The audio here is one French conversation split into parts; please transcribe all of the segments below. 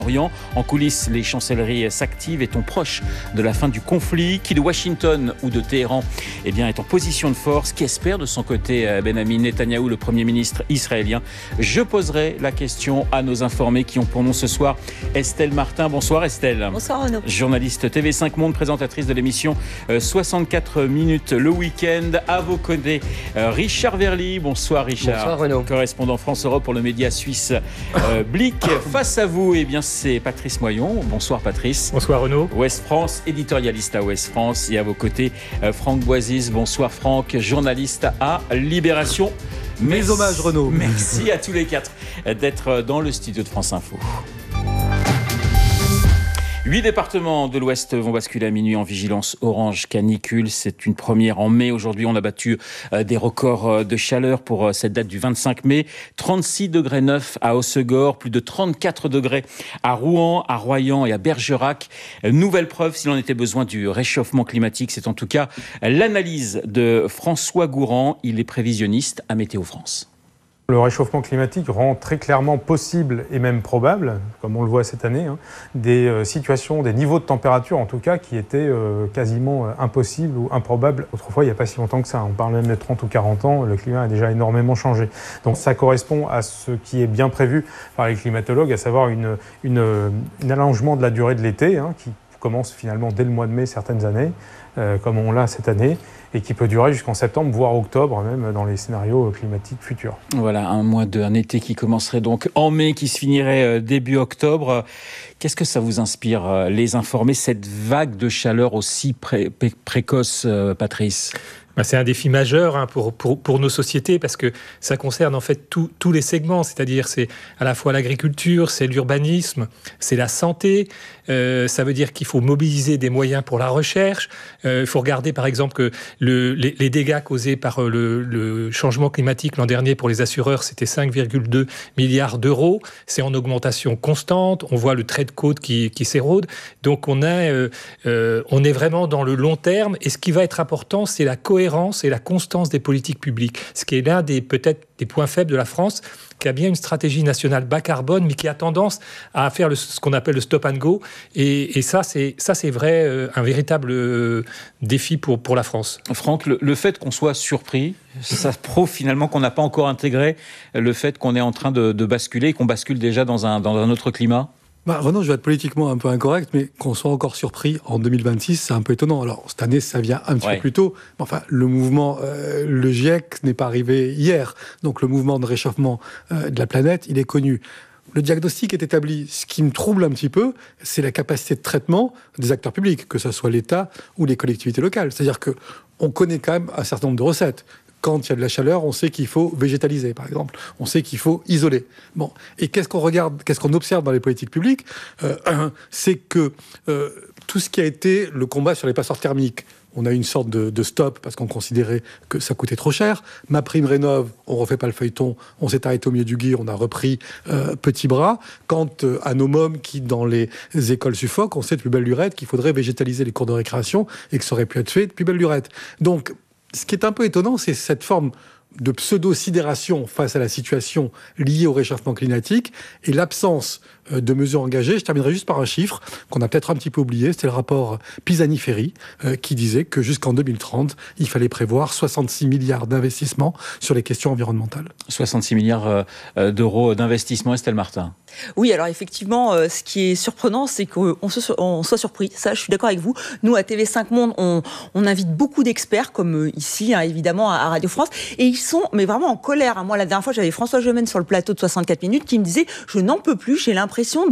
Orient. En coulisses, les chancelleries s'activent. Est-on proche de la fin du conflit? Qui de Washington ou de Téhéran est en position de force? Qui espère de son côté Benjamin Netanyahou, le Premier ministre israélien? Je poserai la question à nos informés qui ont pour nous ce soir Estelle Martin. Bonsoir Estelle. Bonsoir Renaud. Journaliste TV5 Monde, présentatrice de l'émission 64 minutes le week-end. À vos côtés, Richard Verly. Bonsoir Richard. Bonsoir Renaud. Correspondant France-Europe pour le média suisse Blick. Face à vous, c'est Patrice Moyon. Bonsoir Patrice. Bonsoir Renaud. Ouest France, éditorialiste à Ouest France. Et à vos côtés, Franck Boisis. Bonsoir Franck, journaliste à Libération. Mes hommages Renaud. Merci à tous les quatre d'être dans le studio de France Info. 8 départements de l'Ouest vont basculer à minuit en vigilance orange canicule. C'est une première en mai. Aujourd'hui, on a battu des records de chaleur pour cette date du 25 mai. 36 degrés 9 à Hossegor, plus de 34 degrés à Rouen, à Royan et à Bergerac. Nouvelle preuve, s'il en était besoin, du réchauffement climatique. C'est en tout cas l'analyse de François Gourand. Il est prévisionniste à Météo France. Le réchauffement climatique rend très clairement possible et même probable, comme on le voit cette année, des situations, des niveaux de température en tout cas qui étaient quasiment impossibles ou improbables. Autrefois, il n'y a pas si longtemps que ça. On parle même de 30 ou 40 ans, le climat a déjà énormément changé. Donc ça correspond à ce qui est bien prévu par les climatologues, à savoir un allongement de la durée de l'été, qui commence finalement dès le mois de mai certaines années, comme on l'a cette année, et qui peut durer jusqu'en septembre, voire octobre, même dans les scénarios climatiques futurs. Voilà, un été qui commencerait donc en mai, qui se finirait début octobre. Qu'est-ce que ça vous inspire, les informés, cette vague de chaleur aussi précoce, Patrice ? C'est un défi majeur pour nos sociétés parce que ça concerne en fait tous les segments, c'est-à-dire c'est à la fois l'agriculture, c'est l'urbanisme, c'est la santé. Ça veut dire qu'il faut mobiliser des moyens pour la recherche. Il faut regarder par exemple que les dégâts causés par le changement climatique l'an dernier pour les assureurs, c'était 5,2 milliards d'euros. C'est en augmentation constante. On voit le trait de côte qui s'érode. Donc on est vraiment dans le long terme. Et ce qui va être important, c'est la cohérence et la constance des politiques publiques. Ce qui est l'un peut-être des points faibles de la France, qui a bien une stratégie nationale bas carbone, mais qui a tendance à faire ce qu'on appelle le stop and go. Et ça, c'est vrai, un véritable défi pour la France. Franck, le fait qu'on soit surpris, ça prouve finalement qu'on n'a pas encore intégré le fait qu'on est en train de basculer, qu'on bascule déjà dans un autre climat. Renaud, je vais être politiquement un peu incorrect, mais qu'on soit encore surpris en 2026, c'est un peu étonnant. Alors, cette année, ça vient un petit peu plus tôt. Mais enfin, le mouvement, le GIEC n'est pas arrivé hier. Donc, le mouvement de réchauffement de la planète, il est connu. Le diagnostic est établi. Ce qui me trouble un petit peu, c'est la capacité de traitement des acteurs publics, que ce soit l'État ou les collectivités locales. C'est-à-dire qu'on connaît quand même un certain nombre de recettes. Quand il y a de la chaleur, on sait qu'il faut végétaliser, par exemple. On sait qu'il faut isoler. Bon. Et qu'est-ce qu'on observe dans les politiques publiques ? C'est que tout ce qui a été le combat sur les passoires thermiques, on a eu une sorte de stop parce qu'on considérait que ça coûtait trop cher. MaPrimeRénov', on refait pas le feuilleton, on s'est arrêté au milieu du gué, on a repris petit bras. Quant à nos mômes qui, dans les écoles suffoquent, on sait depuis belle lurette qu'il faudrait végétaliser les cours de récréation et que ça aurait pu être fait depuis belle lurette. Donc, ce qui est un peu étonnant, c'est cette forme de pseudo-sidération face à la situation liée au réchauffement climatique et l'absence de mesures engagées. Je terminerai juste par un chiffre qu'on a peut-être un petit peu oublié, c'était le rapport Pisani-Ferry qui disait que jusqu'en 2030, il fallait prévoir 66 milliards d'investissements sur les questions environnementales. 66 milliards d'euros d'investissement, Estelle Martin. Oui, alors effectivement, ce qui est surprenant, c'est qu'on soit surpris. Ça, je suis d'accord avec vous. Nous, à TV5 Monde, on invite beaucoup d'experts, comme ici, évidemment, à Radio France, et ils sont mais vraiment en colère. Moi, la dernière fois, j'avais François Gemène sur le plateau de 64 minutes qui me disait « Je n'en peux plus, j'ai l'impression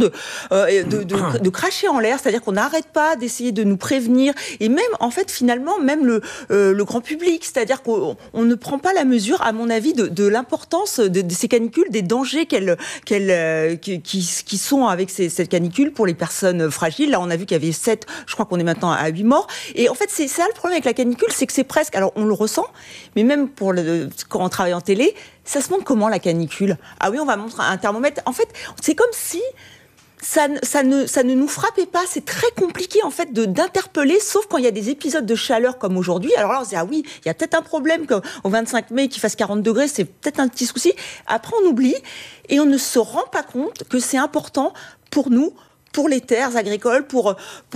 de cracher en l'air, c'est-à-dire qu'on n'arrête pas d'essayer de nous prévenir, et même, en fait, finalement, même le grand public, c'est-à-dire qu'on ne prend pas la mesure, à mon avis, de l'importance de ces canicules, des dangers qui sont avec cette canicule pour les personnes fragiles. Là, on a vu qu'il y avait 7, je crois qu'on est maintenant à 8 morts. Et en fait, c'est ça le problème avec la canicule, c'est que c'est presque... Alors, on le ressent, mais même quand on travaille en télé, ça se montre comment, la canicule ? Ah oui, on va montrer un thermomètre. En fait, c'est comme si ça ne nous frappait pas. C'est très compliqué en fait d'interpeller, sauf quand il y a des épisodes de chaleur comme aujourd'hui. Alors là, on se dit ah oui, il y a peut-être un problème au 25 mai qu'il fasse 40 degrés, c'est peut-être un petit souci. Après, on oublie et on ne se rend pas compte que c'est important pour nous, pour les terres agricoles, pour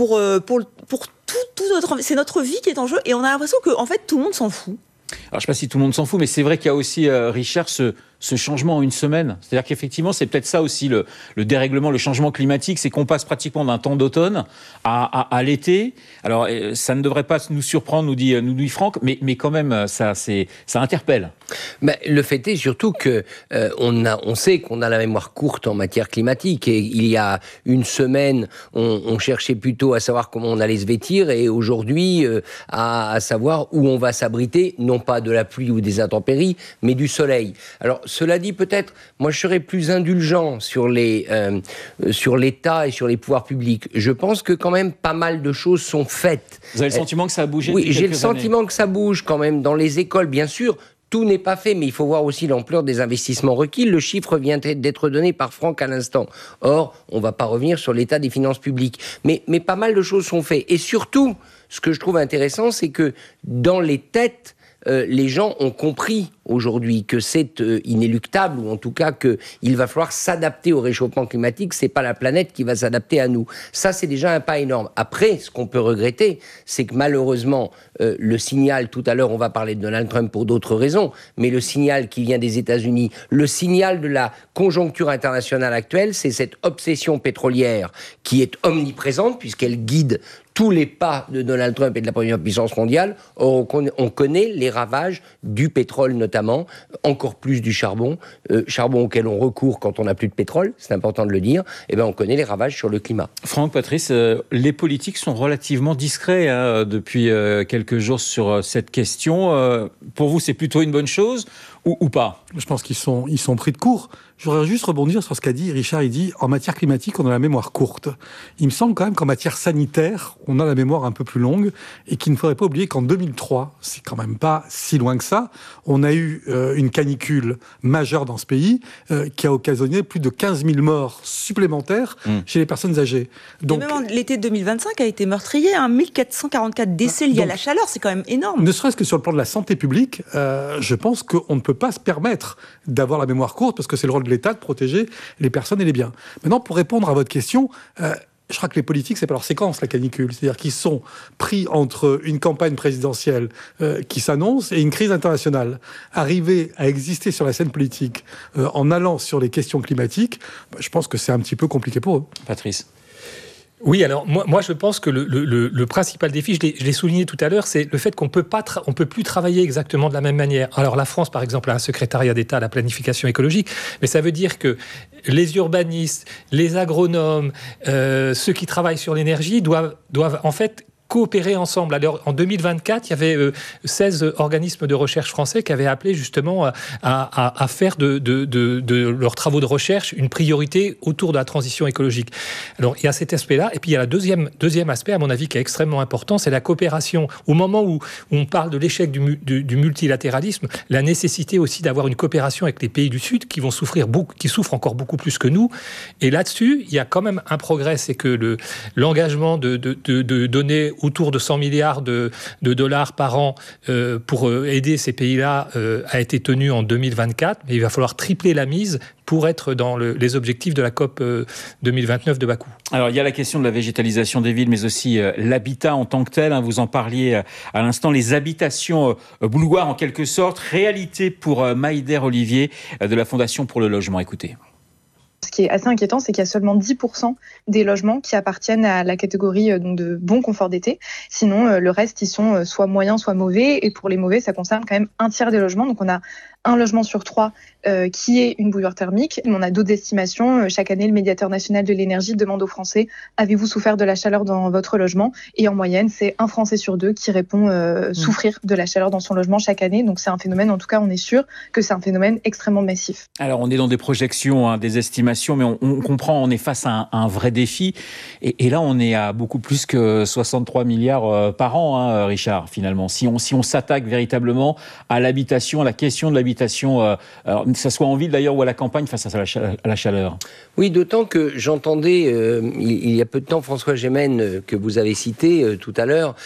tout notre, c'est notre vie qui est en jeu. Et on a l'impression que en fait tout le monde s'en fout. Alors, je ne sais pas si tout le monde s'en fout, mais c'est vrai qu'il y a aussi, Richard, ce changement en une semaine. C'est-à-dire qu'effectivement, c'est peut-être ça aussi le dérèglement, le changement climatique, c'est qu'on passe pratiquement d'un temps d'automne à l'été. Alors, ça ne devrait pas nous surprendre, nous dit Franck, mais quand même, ça interpelle. Mais le fait est surtout que on sait qu'on a la mémoire courte en matière climatique. Et il y a une semaine, on cherchait plutôt à savoir comment on allait se vêtir, et aujourd'hui, à savoir où on va s'abriter, non pas de la pluie ou des intempéries, mais du soleil. Alors, cela dit, peut-être, moi je serais plus indulgent sur l'État et sur les pouvoirs publics. Je pense que quand même pas mal de choses sont faites. Vous avez le sentiment que ça a bougé depuis quelques années ? Oui, j'ai le années. sentiment que ça bouge quand même dans les écoles, bien sûr. Tout n'est pas fait, mais il faut voir aussi l'ampleur des investissements requis. Le chiffre vient d'être donné par Franck à l'instant. Or, on ne va pas revenir sur l'état des finances publiques. Mais pas mal de choses sont faites. Et surtout, ce que je trouve intéressant, c'est que dans les têtes, les gens ont compris aujourd'hui que c'est inéluctable, ou en tout cas qu'il va falloir s'adapter au réchauffement climatique. C'est pas la planète qui va s'adapter à nous. Ça, c'est déjà un pas énorme. Après, ce qu'on peut regretter, c'est que malheureusement, le signal, tout à l'heure, on va parler de Donald Trump pour d'autres raisons, mais le signal qui vient des États-Unis, le signal de la conjoncture internationale actuelle, c'est cette obsession pétrolière qui est omniprésente, puisqu'elle guide tous les pas de Donald Trump et de la première puissance mondiale. Or, on connaît les ravages du pétrole notamment, encore plus du charbon auquel on recourt quand on n'a plus de pétrole, c'est important de le dire. Eh bien, on connaît les ravages sur le climat. Franck, Patrice, les politiques sont relativement discrets depuis quelques jours sur cette question. Pour vous, c'est plutôt une bonne chose ou pas ? Je pense qu'ils sont pris de court. Je voudrais juste rebondir sur ce qu'a dit Richard. Il dit, en matière climatique, on a la mémoire courte. Il me semble quand même qu'en matière sanitaire, on a la mémoire un peu plus longue, et qu'il ne faudrait pas oublier qu'en 2003, c'est quand même pas si loin que ça, on a eu une canicule majeure dans ce pays qui a occasionné plus de 15 000 morts supplémentaires chez les personnes âgées. Donc, et même l'été 2025 a été meurtrier, 1444 décès liés à la chaleur, c'est quand même énorme. Ne serait-ce que sur le plan de la santé publique, je pense qu'on ne peut pas se permettre d'avoir la mémoire courte, parce que c'est le rôle de l'État de protéger les personnes et les biens. Maintenant, pour répondre à votre question, je crois que les politiques, c'est pas leur séquence, la canicule. C'est-à-dire qu'ils sont pris entre une campagne présidentielle qui s'annonce et une crise internationale. Arriver à exister sur la scène politique en allant sur les questions climatiques, je pense que c'est un petit peu compliqué pour eux. Patrice ? Oui, alors moi je pense que le principal défi, je l'ai souligné tout à l'heure, c'est le fait qu'on peut plus travailler exactement de la même manière. Alors la France, par exemple, a un secrétariat d'État à la planification écologique, mais ça veut dire que les urbanistes, les agronomes, ceux qui travaillent sur l'énergie doivent en fait coopérer ensemble. Alors, en 2024, il y avait 16 organismes de recherche français qui avaient appelé justement à faire de leurs travaux de recherche une priorité autour de la transition écologique. Alors, il y a cet aspect-là. Et puis, il y a le deuxième aspect, à mon avis, qui est extrêmement important, c'est la coopération. Au moment où on parle de l'échec du multilatéralisme, la nécessité aussi d'avoir une coopération avec les pays du Sud qui souffrent encore beaucoup plus que nous. Et là-dessus, il y a quand même un progrès, c'est que l'engagement de donner autour de 100 milliards de dollars par an pour aider ces pays-là a été tenu en 2024. Mais il va falloir tripler la mise pour être dans les objectifs de la COP 2029 de Bakou. Alors, il y a la question de la végétalisation des villes, mais aussi l'habitat en tant que tel. Vous en parliez à l'instant, les habitations bouloirs en quelque sorte. Réalité pour Maïder Olivier de la Fondation pour le logement. Écoutez. Ce qui est assez inquiétant, c'est qu'il y a seulement 10% des logements qui appartiennent à la catégorie donc de bon confort d'été. Sinon, le reste, ils sont soit moyens, soit mauvais. Et pour les mauvais, ça concerne quand même un tiers des logements. Donc, on a un logement sur 3 qui est une bouilloire thermique. On a d'autres estimations. Chaque année, le médiateur national de l'énergie demande aux Français « Avez-vous souffert de la chaleur dans votre logement ?» Et en moyenne, c'est un Français sur 2 qui répond souffrir de la chaleur dans son logement chaque année. Donc c'est un phénomène, en tout cas, on est sûr que c'est un phénomène extrêmement massif. Alors, on est dans des projections, des estimations, mais on comprend, on est face à un vrai défi. Et là, on est à beaucoup plus que 63 milliards par an, Richard, finalement. Si on s'attaque véritablement à l'habitation, à la question de l'habitation, l'habitation, que ce soit en ville d'ailleurs ou à la campagne, face à la chaleur? Oui, d'autant que j'entendais, il y a peu de temps, François Gémen, que vous avez cité tout à l'heure,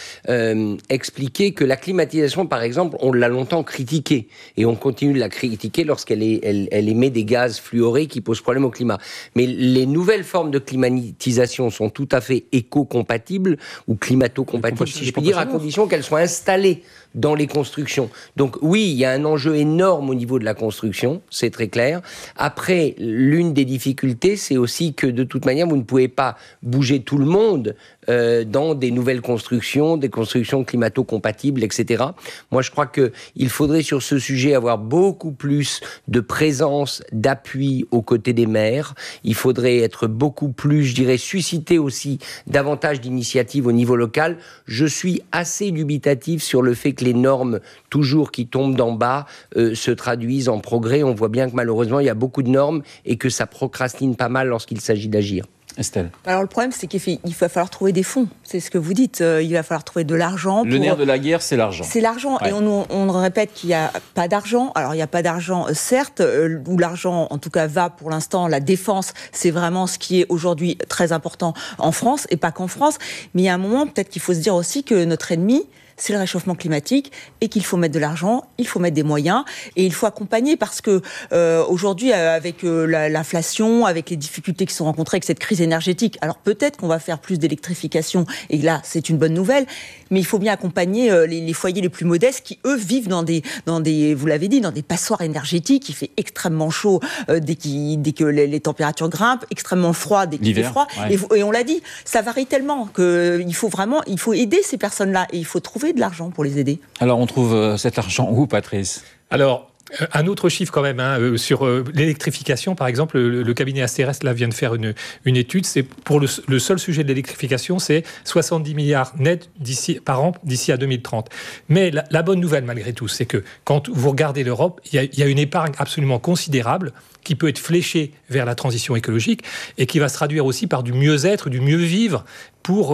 expliquer que la climatisation, par exemple, on l'a longtemps critiquée. Et on continue de la critiquer lorsqu'elle elle émet des gaz fluorés qui posent problème au climat. Mais les nouvelles formes de climatisation sont tout à fait éco-compatibles ou climato-compatibles, si je puis dire, à condition qu'elles soient installées dans les constructions. Donc oui, il y a un enjeu énorme au niveau de la construction, c'est très clair. Après, l'une des difficultés, c'est aussi que de toute manière, vous ne pouvez pas bouger tout le monde dans des nouvelles constructions, des constructions climato-compatibles, etc. Moi, je crois qu'il faudrait sur ce sujet avoir beaucoup plus de présence, d'appui aux côtés des maires. Il faudrait être beaucoup plus, je dirais, susciter aussi davantage d'initiatives au niveau local. Je suis assez dubitatif sur le fait que les normes, toujours qui tombent d'en bas, se traduisent en progrès. On voit bien que malheureusement, il y a beaucoup de normes et que ça procrastine pas mal lorsqu'il s'agit d'agir. Estelle. Alors le problème, c'est qu'il va falloir trouver des fonds. C'est ce que vous dites. Il va falloir trouver de l'argent. Le nerf de la guerre, c'est l'argent. C'est l'argent. Ouais. Et on répète qu'il n'y a pas d'argent. Alors il n'y a pas d'argent, certes, où l'argent, en tout cas, va pour l'instant. La défense, c'est vraiment ce qui est aujourd'hui très important en France, et pas qu'en France. Mais il y a un moment, peut-être qu'il faut se dire aussi que notre ennemi, c'est le réchauffement climatique et qu'il faut mettre de l'argent, il faut mettre des moyens et il faut accompagner parce que aujourd'hui, avec l'inflation, avec les difficultés qui sont rencontrées, avec cette crise énergétique, alors peut-être qu'on va faire plus d'électrification et là, c'est une bonne nouvelle, mais il faut bien accompagner les foyers les plus modestes qui, eux, vivent dans des, vous l'avez dit, dans des passoires énergétiques. Il fait extrêmement chaud dès que les températures grimpent, extrêmement froid dès qu'il fait froid. Ouais. Et on l'a dit, ça varie tellement qu'il faut aider ces personnes-là et il faut trouver de l'argent pour les aider. Alors, on trouve cet argent où, Patrice ? Alors, un autre chiffre quand même, sur l'électrification, par exemple, le cabinet Asterès là, vient de faire une étude. C'est pour le seul sujet de l'électrification, c'est 70 milliards nets par an d'ici à 2030. Mais la bonne nouvelle, malgré tout, c'est que quand vous regardez l'Europe, il y a une épargne absolument considérable qui peut être fléchée vers la transition écologique et qui va se traduire aussi par du mieux-être, du mieux-vivre pour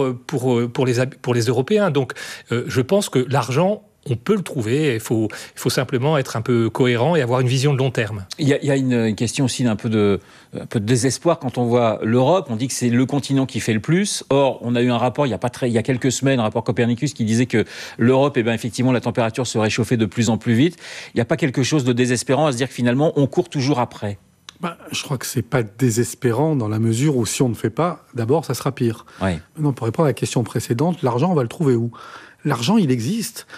les Européens. Donc, je pense que l'argent, on peut le trouver, il faut simplement être un peu cohérent et avoir une vision de long terme. Il y a une question aussi d'un peu de désespoir quand on voit l'Europe. On dit que c'est le continent qui fait le plus. Or, on a eu un rapport il y a quelques semaines, un rapport Copernicus qui disait que l'Europe, effectivement, la température se réchauffait de plus en plus vite. Il n'y a pas quelque chose de désespérant à se dire que finalement, on court toujours après? Je crois que c'est pas désespérant dans la mesure où si on ne fait pas, d'abord, ça sera pire. Oui. Non, pour répondre à la question précédente, l'argent, on va le trouver où ? L'argent, il existe.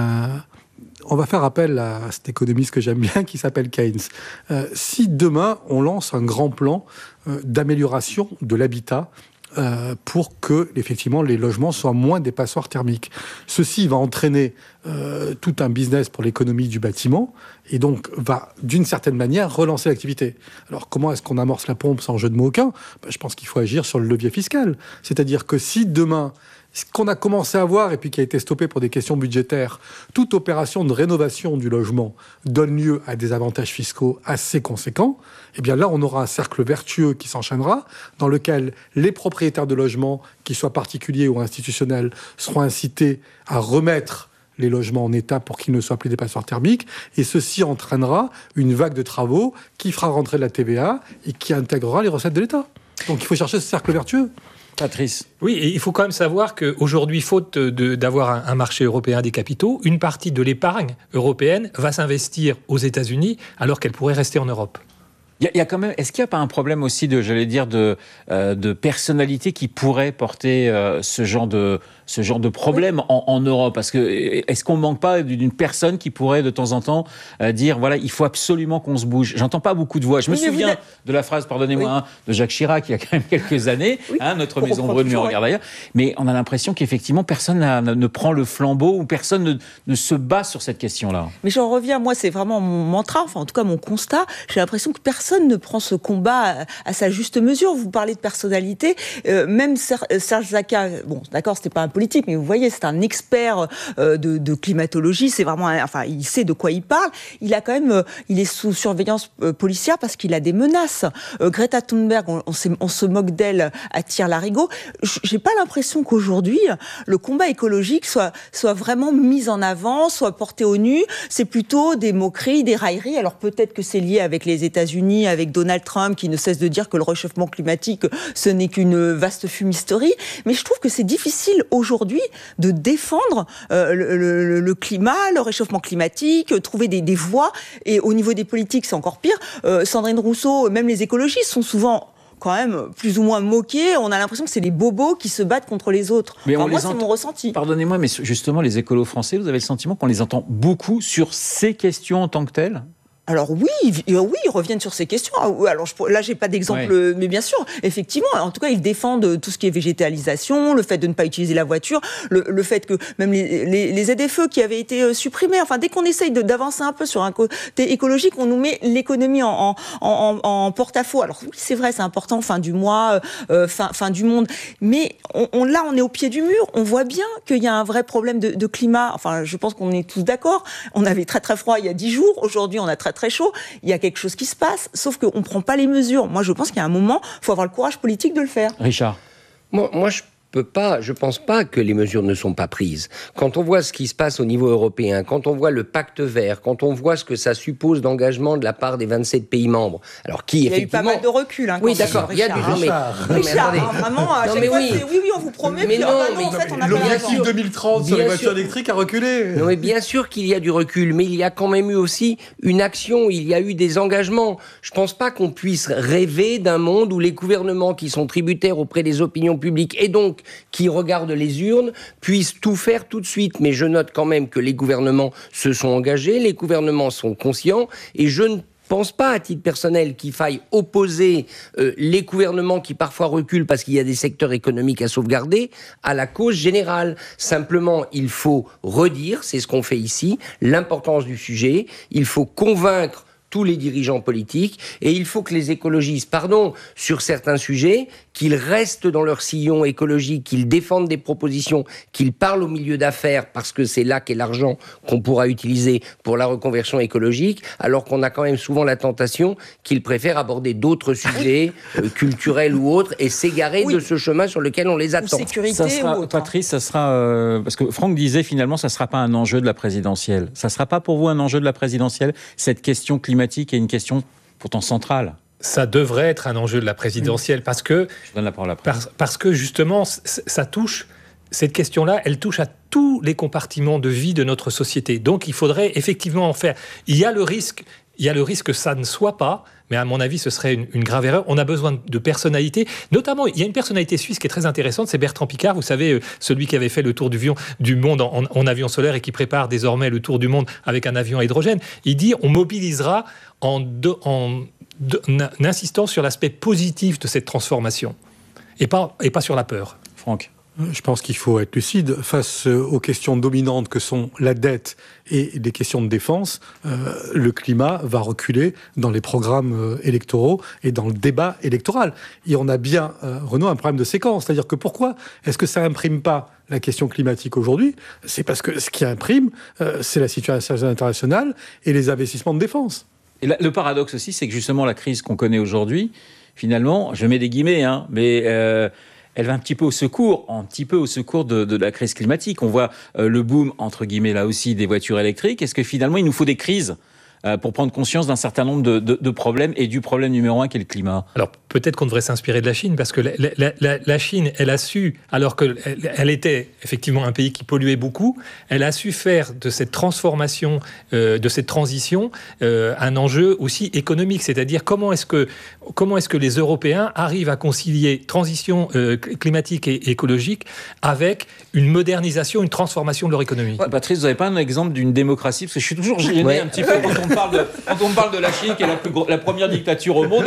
On va faire appel à cet économiste que j'aime bien qui s'appelle Keynes. Si demain, on lance un grand plan d'amélioration de l'habitat pour que, effectivement, les logements soient moins des passoires thermiques. Ceci va entraîner tout un business pour l'économie du bâtiment et donc va, d'une certaine manière, relancer l'activité. Alors, comment est-ce qu'on amorce la pompe sans jeu de mots aucun ? Je pense qu'il faut agir sur le levier fiscal. C'est-à-dire que si demain, ce qu'on a commencé à voir et puis qui a été stoppé pour des questions budgétaires, toute opération de rénovation du logement donne lieu à des avantages fiscaux assez conséquents, eh bien là, on aura un cercle vertueux qui s'enchaînera, dans lequel les propriétaires de logements, qu'ils soient particuliers ou institutionnels, seront incités à remettre les logements en état pour qu'ils ne soient plus des passoires thermiques, et ceci entraînera une vague de travaux qui fera rentrer de la TVA et qui intégrera les recettes de l'État. Donc il faut chercher ce cercle vertueux. Patrice. Oui, et il faut quand même savoir qu'aujourd'hui, faute d'avoir un marché européen des capitaux, une partie de l'épargne européenne va s'investir aux États-Unis alors qu'elle pourrait rester en Europe. Il y a quand même, est-ce qu'il n'y a pas un problème aussi de personnalité qui pourrait porter ce genre de problème en Europe? Parce que est-ce qu'on ne manque pas d'une personne qui pourrait de temps en temps dire voilà, il faut absolument qu'on se bouge? J'entends pas beaucoup de voix. Je me souviens de la phrase, pardonnez-moi, de Jacques Chirac il y a quand même quelques années, notre maison brûle mais regarde ailleurs. Mais on a l'impression qu'effectivement personne ne prend le flambeau ou personne ne se bat sur cette question-là. Mais j'en reviens, moi c'est vraiment mon mantra, enfin en tout cas mon constat. J'ai l'impression que personne personne ne prend ce combat à sa juste mesure. Vous parlez de personnalité, même Serge Zaka, bon, d'accord, c'était pas un politique, mais vous voyez, c'est un expert de climatologie, c'est vraiment, il sait de quoi il parle. Il a quand même, il est sous surveillance policière parce qu'il a des menaces. Greta Thunberg, on se moque d'elle à tire-larigot. J'ai pas l'impression qu'aujourd'hui, le combat écologique soit vraiment mis en avant, soit porté au nu. C'est plutôt des moqueries, des railleries. Alors peut-être que c'est lié avec les États-Unis, avec Donald Trump, qui ne cesse de dire que le réchauffement climatique, ce n'est qu'une vaste fumisterie. Mais je trouve que c'est difficile aujourd'hui de défendre le climat, le réchauffement climatique, trouver des voies. Et au niveau des politiques, c'est encore pire. Sandrine Rousseau, même les écologistes sont souvent quand même plus ou moins moqués. On a l'impression que c'est les bobos qui se battent contre les autres. Mais moi, c'est mon ressenti. Pardonnez-moi, mais justement, les écolos français, vous avez le sentiment qu'on les entend beaucoup sur ces questions en tant que telles ? Alors oui, ils reviennent sur ces questions. Alors là, j'ai pas d'exemple, mais bien sûr, effectivement, en tout cas, ils défendent tout ce qui est végétalisation, le fait de ne pas utiliser la voiture, le fait que même les ZFE qui avaient été supprimés, enfin, dès qu'on essaye d'avancer un peu sur un côté écologique, on nous met l'économie en porte-à-faux. Alors oui, c'est vrai, c'est important, fin du mois, fin du monde, mais là, on est au pied du mur. On voit bien qu'il y a un vrai problème de climat. Enfin, je pense qu'on est tous d'accord. On avait très très froid il y a 10 jours. Aujourd'hui, on a très très chaud, il y a quelque chose qui se passe, sauf qu'on ne prend pas les mesures. Moi, je pense qu'il y a un moment, il faut avoir le courage politique de le faire. Richard. Moi, je pense pas que les mesures ne sont pas prises. Quand on voit ce qui se passe au niveau européen, quand on voit le pacte vert, quand on voit ce que ça suppose d'engagement de la part des 27 pays membres, alors qui effectivement... Il y a eu pas mal de recul. Oui, d'accord. Il y a du... Richard, vraiment, à chaque fois, oui, on vous promet, mais en fait, on a pas l'objectif 2030 sur les voitures électriques a reculé. Non, mais bien sûr qu'il y a du recul, mais il y a quand même eu aussi une action, il y a eu des engagements. Je pense pas qu'on puisse rêver d'un monde où les gouvernements qui sont tributaires auprès des opinions publiques et donc qui regardent les urnes, puissent tout faire tout de suite. Mais je note quand même que les gouvernements se sont engagés, les gouvernements sont conscients, et je ne pense pas, à titre personnel, qu'il faille opposer les gouvernements qui parfois reculent parce qu'il y a des secteurs économiques à sauvegarder à la cause générale. Simplement, il faut redire, c'est ce qu'on fait ici, l'importance du sujet. Il faut convaincre tous les dirigeants politiques, et il faut que les écologistes, sur certains sujets, qu'ils restent dans leur sillon écologique, qu'ils défendent des propositions, qu'ils parlent au milieu d'affaires, parce que c'est là qu'est l'argent qu'on pourra utiliser pour la reconversion écologique, alors qu'on a quand même souvent la tentation qu'ils préfèrent aborder d'autres sujets, culturels ou autres, et s'égarer de ce chemin sur lequel on les attend. Patrice, ça sera... parce que Franck disait, finalement, ça ne sera pas un enjeu de la présidentielle. Ça ne sera pas pour vous un enjeu de la présidentielle, cette question climatique est une question pourtant centrale. Ça devrait être un enjeu de la présidentielle parce que, je donne la parole après. Parce que justement, ça touche, cette question-là, elle touche à tous les compartiments de vie de notre société. Donc il faudrait effectivement en faire. Il y a le risque que ça ne soit pas, mais à mon avis, ce serait une grave erreur. On a besoin de personnalités. Notamment, il y a une personnalité suisse qui est très intéressante, c'est Bertrand Piccard, vous savez, celui qui avait fait le tour du monde en avion solaire et qui prépare désormais le tour du monde avec un avion à hydrogène. Il dit, on mobilisera en insistant sur l'aspect positif de cette transformation et pas sur la peur. Franck. Je pense qu'il faut être lucide face aux questions dominantes que sont la dette et des questions de défense. Le climat va reculer dans les programmes électoraux et dans le débat électoral. Et on a bien, Renaud, un problème de séquence. C'est-à-dire que pourquoi est-ce que ça imprime pas la question climatique aujourd'hui ? C'est parce que ce qui imprime, c'est la situation internationale et les investissements de défense. Et le paradoxe aussi, c'est que justement la crise qu'on connaît aujourd'hui, finalement, je mets des guillemets, mais... elle va un petit peu au secours de la crise climatique. On voit le boom, entre guillemets, là aussi, des voitures électriques. Est-ce que finalement, il nous faut des crises pour prendre conscience d'un certain nombre de problèmes et du problème numéro 1 qui est le climat ? Alors, peut-être qu'on devrait s'inspirer de la Chine, parce que la Chine, elle a su, alors qu'elle était effectivement un pays qui polluait beaucoup, elle a su faire de cette transformation, de cette transition, un enjeu aussi économique. C'est-à-dire, comment est-ce que les Européens arrivent à concilier transition climatique et écologique avec une modernisation, une transformation de leur économie ? Patrice, vous n'avez pas un exemple d'une démocratie ? Parce que je suis toujours gêné un petit peu quand on on parle de la Chine, qui est la première dictature au monde,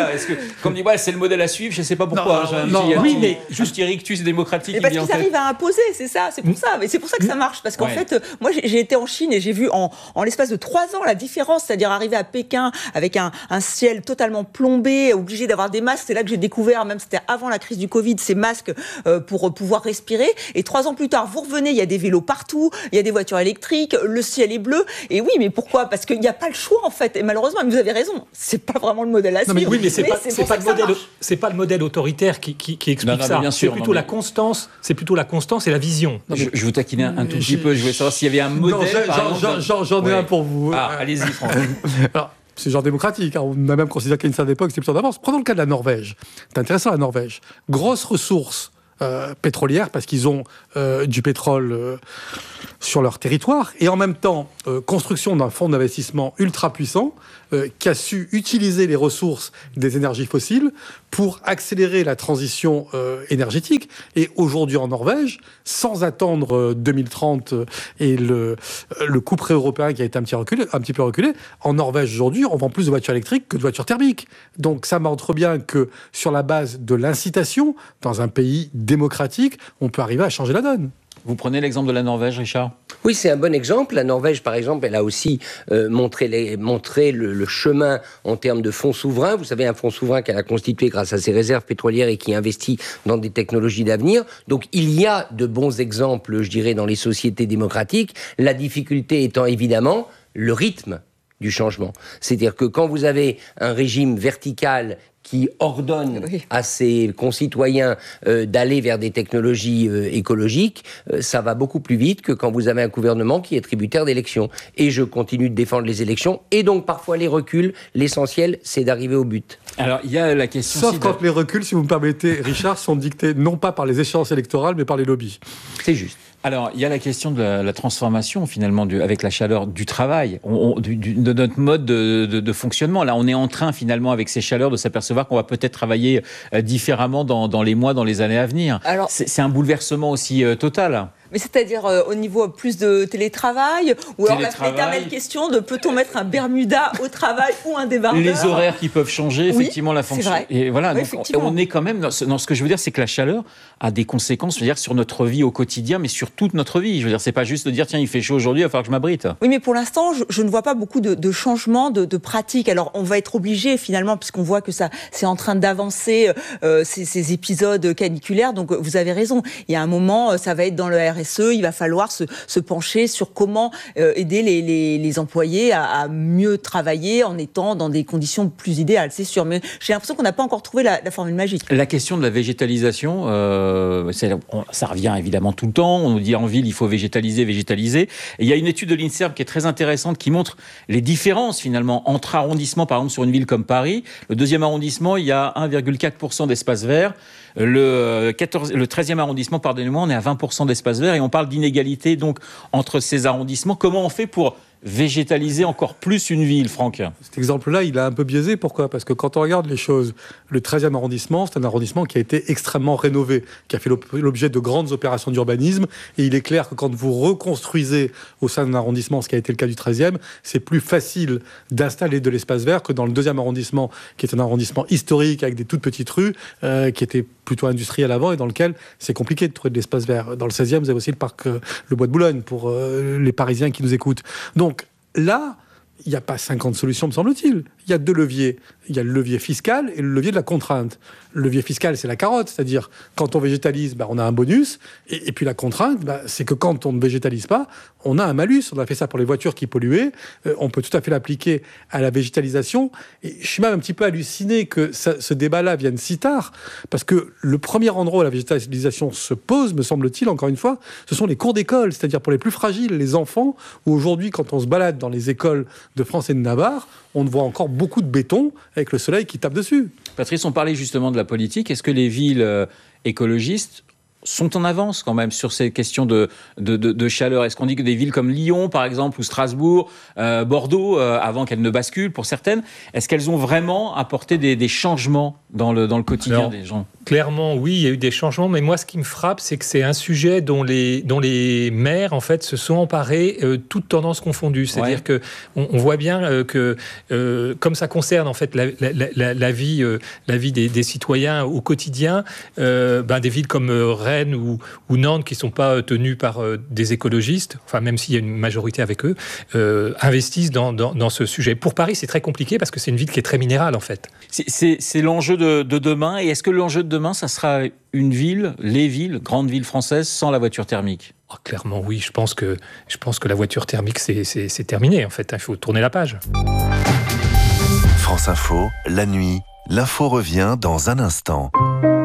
comme dit, c'est le modèle à suivre, je ne sais pas pourquoi. Mais juste rictus démocratique. Parce qu'ils arrivent à imposer, c'est pour ça. Mais c'est pour ça que ça marche. Parce qu'en fait, moi, j'ai été en Chine et j'ai vu en l'espace de 3 ans la différence, c'est-à-dire arriver à Pékin avec un ciel totalement plombé, obligé d'avoir des masques. C'est là que j'ai découvert, même c'était avant la crise du Covid, ces masques pour pouvoir respirer. Et 3 ans plus tard, vous revenez, il y a des vélos partout, il y a des voitures électriques, le ciel est bleu. Et oui, mais pourquoi ? Parce qu'il n'y a pas le choix, en fait. Et malheureusement, vous avez raison, c'est pas vraiment le modèle à suivre. Oui, mais c'est pas le modèle autoritaire qui explique ça. C'est plutôt la constance. C'est plutôt la constance et la vision. Je vous taquinais un tout petit peu. Je voulais savoir s'il y avait un modèle. J'en ai un pour vous. Allez-y, Franck. Alors, c'est genre démocratique. On a même considéré qu'à une certaine époque, c'était plutôt en avance. Prenons le cas de la Norvège. C'est intéressant, la Norvège. Grosse ressource pétrolière, parce qu'ils ont du pétrole sur leur territoire, et en même temps, construction d'un fonds d'investissement ultra puissant qui a su utiliser les ressources des énergies fossiles pour accélérer la transition énergétique. Et aujourd'hui en Norvège, sans attendre 2030 et le couperet européen qui a été un petit peu reculé, en Norvège aujourd'hui, on vend plus de voitures électriques que de voitures thermiques. Donc ça montre bien que sur la base de l'incitation, dans un pays démocratique, on peut arriver à changer la donne. Vous prenez l'exemple de la Norvège, Richard ? Oui, c'est un bon exemple. La Norvège, par exemple, elle a aussi montré le chemin en termes de fonds souverains. Vous savez, un fonds souverain qu'elle a constitué grâce à ses réserves pétrolières et qui investit dans des technologies d'avenir. Donc, il y a de bons exemples, je dirais, dans les sociétés démocratiques. La difficulté étant évidemment le rythme du changement. C'est-à-dire que quand vous avez un régime vertical qui ordonne à ses concitoyens d'aller vers des technologies écologiques, ça va beaucoup plus vite que quand vous avez un gouvernement qui est tributaire d'élections. Et je continue de défendre les élections, et donc parfois les reculs. L'essentiel, c'est d'arriver au but. Alors, il y a la question... Sauf quand les reculs, si vous me permettez, Richard, sont dictés non pas par les échéances électorales, mais par les lobbies. C'est juste. Alors, il y a la question de la transformation, finalement, avec la chaleur du travail, de notre mode de fonctionnement. Là, on est en train, finalement, avec ces chaleurs, de s'apercevoir qu'on va peut-être travailler différemment dans les mois, dans les années à venir. Alors, c'est un bouleversement aussi total. Mais c'est-à-dire au niveau plus de télétravail, ou alors l'éternelle question de peut-on mettre un Bermuda au travail ou un débardeur ? Les horaires qui peuvent changer, effectivement, la fonction. C'est vrai. Et voilà, oui, donc on est quand même dans ce que je veux dire, c'est que la chaleur a des conséquences, je veux dire, sur notre vie au quotidien, mais sur toute notre vie. Je veux dire, c'est pas juste de dire tiens, il fait chaud aujourd'hui, il va falloir que je m'abrite. Oui, mais pour l'instant, je ne vois pas beaucoup de changements de pratiques. Alors, on va être obligé finalement, puisqu'on voit que ça, c'est en train d'avancer ces épisodes caniculaires. Donc, vous avez raison. Il y a un moment, ça va être dans le RSE, il va falloir se pencher sur comment aider les employés à mieux travailler en étant dans des conditions plus idéales, c'est sûr. Mais j'ai l'impression qu'on n'a pas encore trouvé la formule magique. La question de la végétalisation, ça revient évidemment tout le temps. On nous dit en ville, il faut végétaliser. Et il y a une étude de l'INSERM qui est très intéressante qui montre les différences finalement entre arrondissements. Par exemple, sur une ville comme Paris, le 2e arrondissement, il y a 1,4% d'espace vert. Le 13e arrondissement, pardonnez-moi, on est à 20% d'espace vert et on parle d'inégalité donc entre ces arrondissements. Comment on fait pour végétaliser encore plus une ville, Franck ? Cet exemple-là, il est un peu biaisé. Pourquoi ? Parce que quand on regarde les choses, le 13e arrondissement, c'est un arrondissement qui a été extrêmement rénové, qui a fait l'objet de grandes opérations d'urbanisme. Et il est clair que quand vous reconstruisez au sein d'un arrondissement, ce qui a été le cas du 13e, c'est plus facile d'installer de l'espace vert que dans le 2e arrondissement, qui est un arrondissement historique avec des toutes petites rues, qui étaient plutôt industriel avant et dans lequel c'est compliqué de trouver de l'espace vert. Dans le 16e, vous avez aussi le parc Le Bois de Boulogne pour les Parisiens qui nous écoutent. Donc là, il n'y a pas 50 solutions, me semble-t-il. Il y a 2 leviers. Il y a le levier fiscal et le levier de la contrainte. Le levier fiscal, c'est la carotte, c'est-à-dire quand on végétalise, on a un bonus. Et puis la contrainte, c'est que quand on ne végétalise pas, on a un malus. On a fait ça pour les voitures qui polluaient. On peut tout à fait l'appliquer à la végétalisation. Et je suis même un petit peu halluciné que ce débat-là vienne si tard, parce que le premier endroit où la végétalisation se pose, me semble-t-il, encore une fois, ce sont les cours d'école, c'est-à-dire pour les plus fragiles, les enfants, où aujourd'hui, quand on se balade dans les écoles de France et de Navarre, on voit encore beaucoup de béton avec le soleil qui tape dessus. Patrice, on parlait justement de la politique. Est-ce que les villes écologistes sont en avance quand même sur ces questions de chaleur ? Est-ce qu'on dit que des villes comme Lyon, par exemple, ou Strasbourg, Bordeaux, avant qu'elles ne basculent pour certaines, est-ce qu'elles ont vraiment apporté des changements dans le quotidien des gens. Clairement, oui, il y a eu des changements, mais moi, ce qui me frappe, c'est que c'est un sujet dont les maires, en fait, se sont emparés, toutes tendances confondues. C'est-à-dire que on voit bien que, comme ça concerne, en fait, la vie des citoyens au quotidien, des villes comme Rennes ou Nantes, qui ne sont pas tenues par des écologistes, enfin, même s'il y a une majorité avec eux, investissent dans ce sujet. Pour Paris, c'est très compliqué parce que c'est une ville qui est très minérale, en fait. C'est l'enjeu de demain. Et est-ce que l'enjeu de demain, ça sera les grandes villes françaises, sans la voiture thermique ? Clairement, oui. Je pense que la voiture thermique, c'est terminé, en fait. Il faut tourner la page. France Info, la nuit. L'info revient dans un instant.